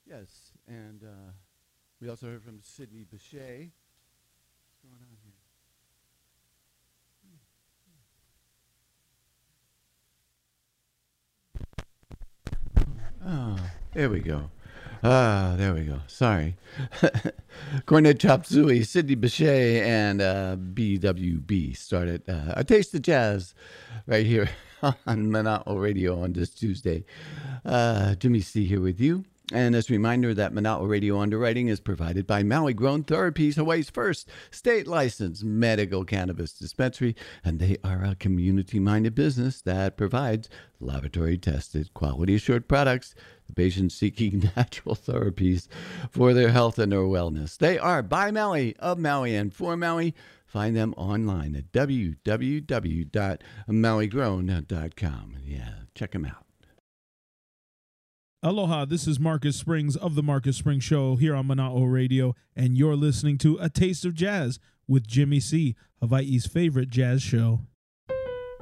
Yes, and we also heard from Sidney Bechet. What's going on here? Oh, there we go. There we go. Sorry. Cornet Chop Suey, Sidney Bechet, and BWB started A Taste of Jazz right here on Monotl Radio on this Tuesday. Jimmy C here with you. And as a reminder that Monotl Radio underwriting is provided by Maui Grown Therapies, Hawaii's first state-licensed medical cannabis dispensary, and they are a community-minded business that provides laboratory-tested, quality-assured products to patients seeking natural therapies for their health and their wellness. They are by Maui, of Maui, and for Maui. Find them online at www.mauigrown.com. Yeah, check them out. Aloha, this is Marcus Springs of The Marcus Springs Show here on Monotl Radio, and you're listening to A Taste of Jazz with Jimmy C, Hawaii's favorite jazz show.